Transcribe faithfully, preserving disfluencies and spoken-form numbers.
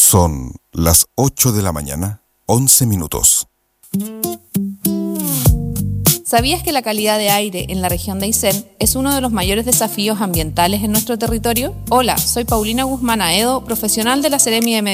Son las ocho de la mañana, once minutos. ¿Sabías que la calidad de aire en la región de Aysén es uno de los mayores desafíos ambientales en nuestro territorio? Hola, soy Paulina Guzmán Aedo, profesional de la Seremi de Medio